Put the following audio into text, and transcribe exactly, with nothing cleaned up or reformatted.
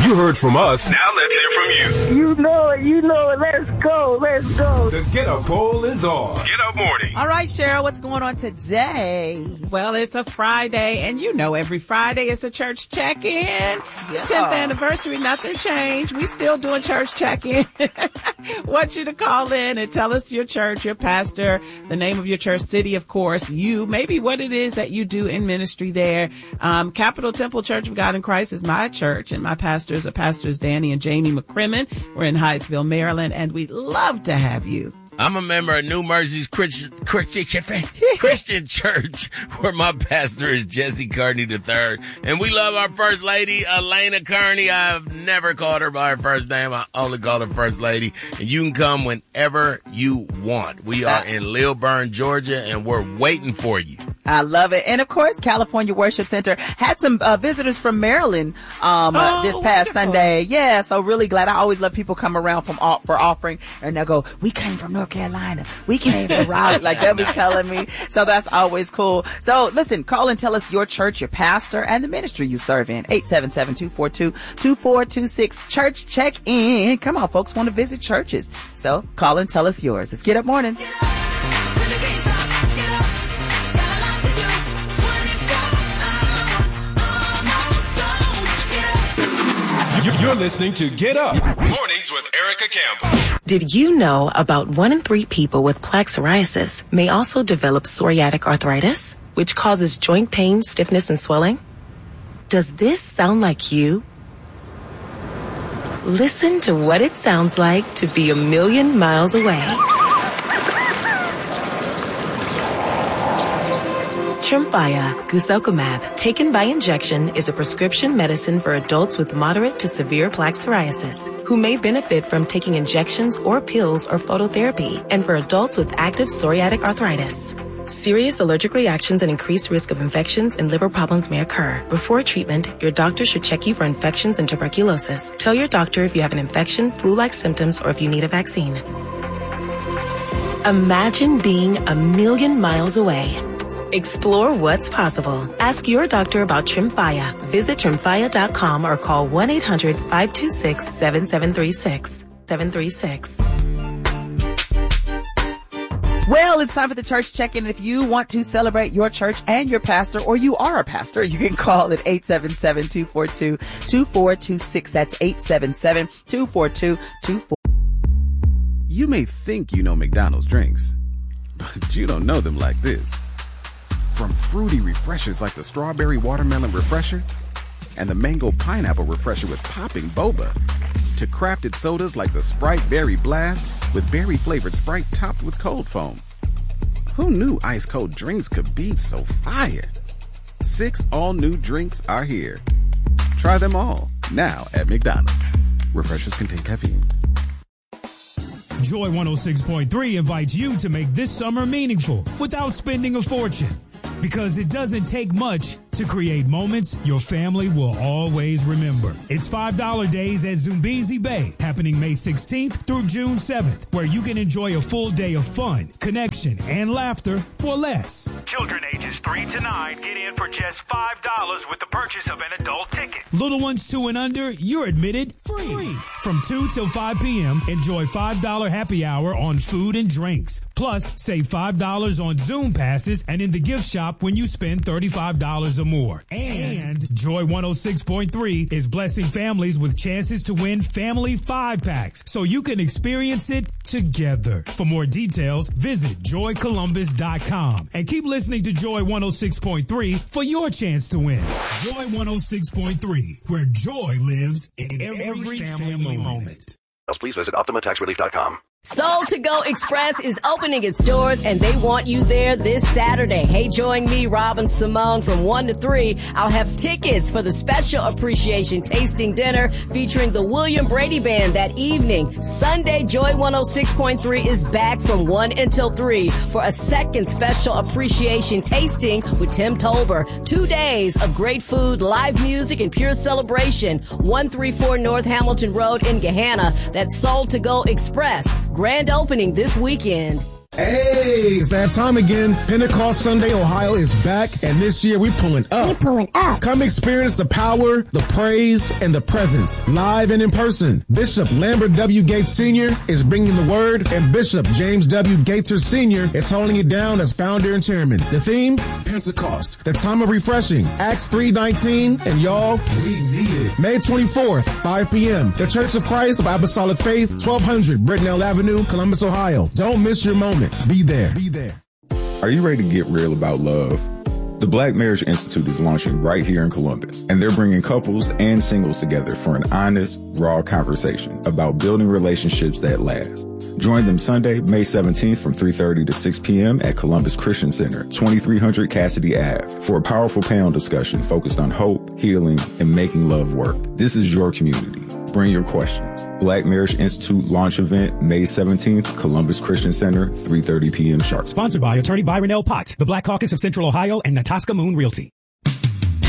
You heard from us. Now let's hear from you. You know it. You know it. Let's go. Let's go. The Get Up Poll is on. Get Up Morning. All right, Cheryl, what's going on today? Well, it's a Friday, and you know every Friday it's a church check-in. Yeah. tenth anniversary, nothing changed. We still doing church check-in. Want you to call in and tell us your church, your pastor, the name of your church, city, of course, you, maybe what it is that you do in ministry there. Um, Capital Temple Church of God in Christ is my church, and my pastors are Pastors Danny and Jamie McCrimmon. We're in Hyattsville, Maryland, and we'd love to have you. I'm a member of New Mercy's Christian, Christian, Christian Church, where my pastor is Jesse Kearney the third. And we love our First Lady, Elena Kearney. I've never called her by her first name. I only call her First Lady. And you can come whenever you want. We are in Lilburn, Georgia, and we're waiting for you. I love it. And of course, California Worship Center had some uh, visitors from Maryland um, oh, uh, this past wonderful. Sunday. Yeah, so really glad. I always love people come around from uh, for offering, and they'll go, we came from North Carolina. We came from Raleigh. Like they'll be telling me. So that's always cool. So listen, call and tell us your church, your pastor, and the ministry you serve in. eight seven seven, two four two, two four two six. Church check-in. Come on, folks want to visit churches. So call and tell us yours. It's Get Up Mornings. You're listening to Get Up Mornings with Erica Campbell. Did you know about one in three people with plaque psoriasis may also develop psoriatic arthritis, which causes joint pain, stiffness, and swelling? Does this sound like you? Listen to what it sounds like to be a million miles away. Tremfya guselkumab, taken by injection, is a prescription medicine for adults with moderate to severe plaque psoriasis who may benefit from taking injections or pills or phototherapy, and for adults with active psoriatic arthritis. Serious allergic reactions and increased risk of infections and liver problems may occur. Before treatment, your doctor should check you for infections and tuberculosis. Tell your doctor if you have an infection, flu-like symptoms, or if you need a vaccine. Imagine being a million miles away. Explore what's possible. Ask your doctor about Tremfya. Visit tremfya dot com or call one eight hundred, five two six, seven seven three six. seven three six. Well, it's time for the church check-in. If you want to celebrate your church and your pastor, or you are a pastor, you can call at eight seven seven, two four two, two four two six. That's eight seven seven, two four two, two four two six. You may think you know McDonald's drinks, but you don't know them like this. From fruity refreshers like the Strawberry Watermelon Refresher and the Mango Pineapple Refresher with popping boba, to crafted sodas like the Sprite Berry Blast with berry-flavored Sprite topped with cold foam. Who knew ice-cold drinks could be so fire? Six all-new drinks are here. Try them all, now at McDonald's. Refreshers contain caffeine. Joy one oh six point three invites you to make this summer meaningful without spending a fortune. Because it doesn't take much to create moments your family will always remember. It's five dollar days at Zumbizi Bay, happening May sixteenth through June seventh, where you can enjoy a full day of fun, connection, and laughter for less. Children ages three to nine get in for just five dollars with the purchase of an adult ticket. Little ones two and under, you're admitted free. free. From two till five p.m., enjoy five dollar happy hour on food and drinks. Plus, save five dollars on Zoom passes and in the gift shop when you spend thirty-five dollars or more. And Joy one oh six point three is blessing families with chances to win family five packs so you can experience it together. For more details, visit joy columbus dot com and keep listening to Joy one oh six point three for your chance to win. Joy one oh six point three, where joy lives in every, every family, family moment. Please visit optima tax relief dot com. Soul to Go Express is opening its doors and they want you there this Saturday. Hey, join me, Robin Simone, from one to three. I'll have tickets for the special appreciation tasting dinner featuring the William Brady Band that evening. Sunday, Joy one oh six point three is back from one until three for a second special appreciation tasting with Tim Tolber. Two days of great food, live music, and pure celebration. one thirty-four North Hamilton Road in Gahanna. That's Soul to Go Express. Grand opening this weekend. Hey, it's that time again. Pentecost Sunday, Ohio is back, and this year we're pulling up. We're pulling up. Come experience the power, the praise, and the presence, live and in person. Bishop Lambert W. Gates Senior is bringing the word, and Bishop James W. Gaither Senior is holding it down as founder and chairman. The theme, Pentecost, the time of refreshing, Acts three nineteen, and y'all, we need it. May twenty-fourth, five p.m., the Church of Christ of Apostolic Faith, twelve hundred Brittenell Avenue, Columbus, Ohio. Don't miss your moment. Be there. Be there. Are you ready to get real about love? The Black Marriage Institute is launching right here in Columbus, and they're bringing couples and singles together for an honest, raw conversation about building relationships that last. Join them Sunday, May seventeenth from three thirty to six p.m. at Columbus Christian Center, twenty-three hundred Cassidy Avenue, for a powerful panel discussion focused on hope, healing, and making love work. This is your community. Bring your questions. Black Marriage Institute launch event, May seventeenth, Columbus Christian Center, three thirty p.m. sharp. Sponsored by Attorney Byron L. Potts, the Black Caucus of Central Ohio, and Natasca Moon Realty.